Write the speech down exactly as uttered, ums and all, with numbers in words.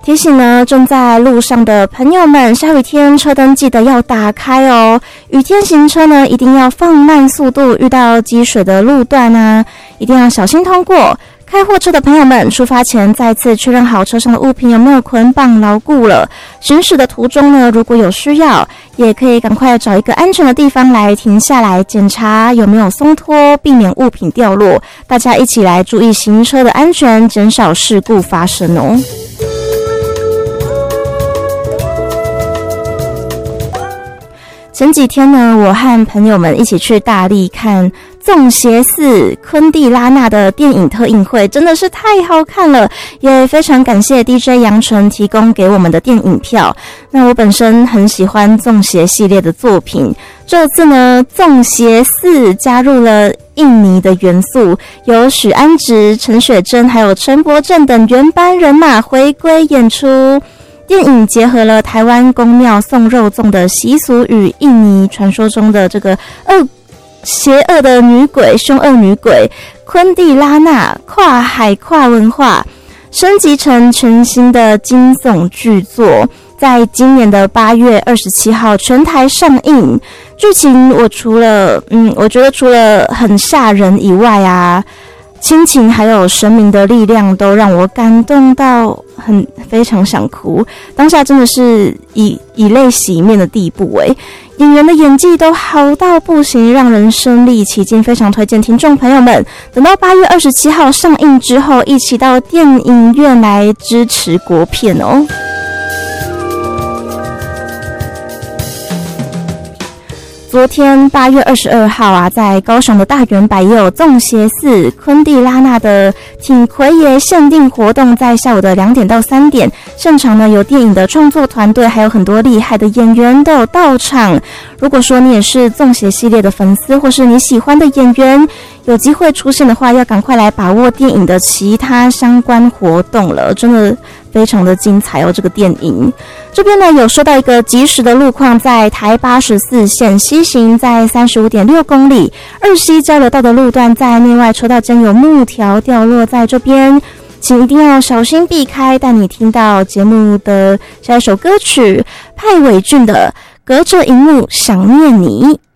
提醒呢，正在路上的朋友们，下雨天车灯记得要打开哦。雨天行车呢，一定要放慢速度，遇到积水的路段啊，一定要小心通过。开货车的朋友们，出发前再次确认好车上的物品有没有捆绑牢固了。行驶的途中呢，如果有需要，也可以赶快找一个安全的地方来停下来检查有没有松脱，避免物品掉落。大家一起来注意行车的安全，减少事故发生哦。前几天呢，我和朋友们一起去大利看粽邪寺昆蒂拉纳的电影特映会，真的是太好看了，也非常感谢 D J 杨纯提供给我们的电影票。那我本身很喜欢粽邪系列的作品，这次呢，粽邪寺加入了印尼的元素，由许安植、陈雪贞还有陈柏正等原班人马回归演出。电影结合了台湾宫庙送肉粽的习俗与印尼传说中的这个恶邪恶的女鬼、凶恶女鬼昆蒂拉纳跨海跨文化，升级成全新的惊悚巨作，在今年的八月二十七号全台上映。剧情我除了嗯，我觉得除了很吓人以外啊，亲情还有神明的力量都让我感动到很非常想哭，当下真的是以以泪洗面的地步诶。演员的演技都好到不行，让人身临其境，非常推荐听众朋友们等到八月二十七号上映之后，一起到电影院来支持国片哦。昨天八月二十二号啊，在高雄的大圆柏也有粽邪寺昆蒂拉纳的挺魁爷限定活动，在下午的两点到三点，现场呢有电影的创作团队，还有很多厉害的演员都有到场。如果说你也是粽邪系列的粉丝，或是你喜欢的演员有机会出现的话，要赶快来把握电影的其他相关活动了，真的非常的精彩哦。这个电影这边呢有收到一个即时的路况，在台八十四线西行，在 三十五点六公里，二溪交流道的路段在内外车道间有木条掉落在这边，请一定要小心避开。带你听到节目的下一首歌曲，派伟俊的《隔着荧幕想念你》。